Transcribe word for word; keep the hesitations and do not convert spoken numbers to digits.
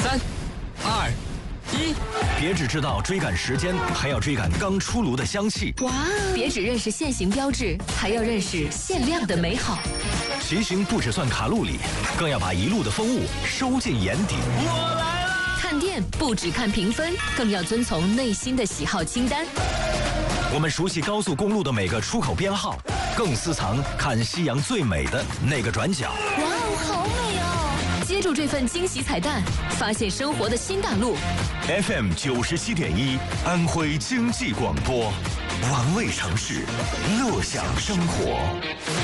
三、二、一， 别只知道追赶时间，还要追赶刚出炉的香气。 哇！别只认识限行标志，还要认识限量的美好。 骑行不只算卡路里，更要把一路的风物收进眼底。 我来了！ 看店不只看评分，更要遵从内心的喜好清单。 我们熟悉高速公路的每个出口编号，更私藏看夕阳最美的那个转角。 哇哦，好美哦！接住这份惊喜彩蛋，发现生活的新大陆。 F M 九十七点一，安徽经济广播，玩味城市，乐享生活。